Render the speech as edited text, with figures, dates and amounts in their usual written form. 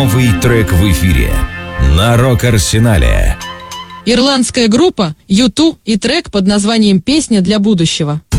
Новый трек в эфире на Рок-Арсенале. Ирландская группа U2 и трек под названием «Песня для будущего».